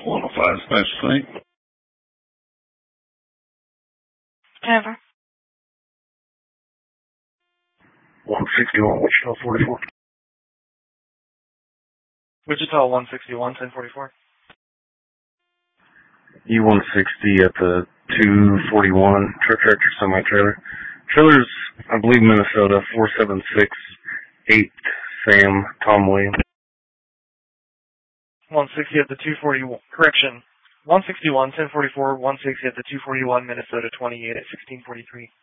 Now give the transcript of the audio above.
105 Special Thing. Over. 161, Wichita 44. Wichita 161, 1044. U-160 at the 241 truck tractor semi-trailer. Trailer's, I believe, Minnesota, 4768 Sam, Tom Williams. 160 at the 241, correction, 161, 1044, 160 at the 241, Minnesota 28 at 1643.